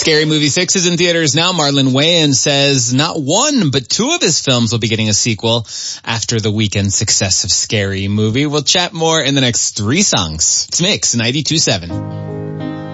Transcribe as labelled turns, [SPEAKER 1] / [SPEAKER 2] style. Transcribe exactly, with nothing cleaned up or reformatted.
[SPEAKER 1] Scary Movie six is in theaters now. Marlon Wayans says not one, but two of his films will be getting a sequel after the weekend success of Scary Movie. We'll chat more in the next three songs. It's Mix ninety-two point seven.